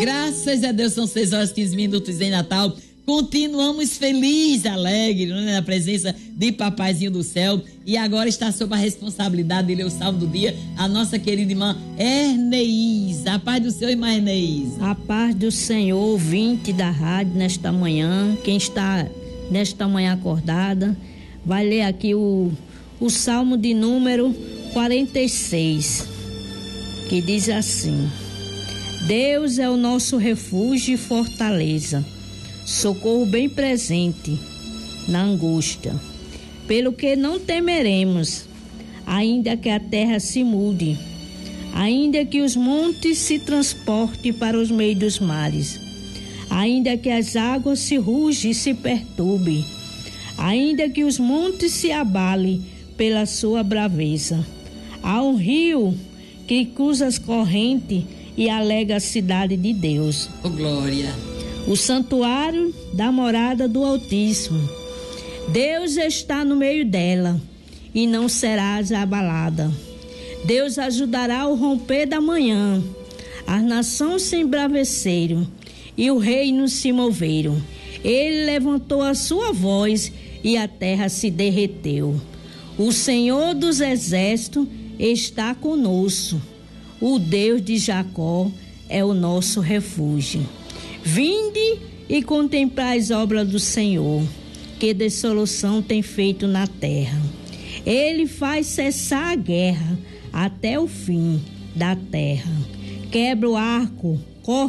Graças a Deus, são 6h15 em Natal. Continuamos felizes, alegres, né, na presença de Papaizinho do Céu. E agora está sob a responsabilidade de ler o Salmo do Dia a nossa querida irmã Erneís. A paz do Senhor, irmã Erneís. A paz do Senhor, ouvinte da rádio nesta manhã. Quem está nesta manhã acordada, vai ler aqui o Salmo de número 46, que diz assim: Deus é o nosso refúgio e fortaleza, socorro bem presente na angústia. Pelo que não temeremos, ainda que a terra se mude, ainda que os montes se transportem para os meios dos mares, ainda que as águas se rugem e se perturbem, ainda que os montes se abalem pela sua braveza. Há um rio que cruza as correntes e alega a cidade de Deus. Oh, glória! O santuário da morada do Altíssimo. Deus está no meio dela e não serás abalada. Deus ajudará ao romper da manhã. As nações se embraveceram e o reino se moveram. Ele levantou a sua voz e a terra se derreteu. O Senhor dos exércitos está conosco. O Deus de Jacó é o nosso refúgio. Vinde e contemplai as obras do Senhor, que dissolução tem feito na terra. Ele faz cessar a guerra até o fim da terra. Quebra o arco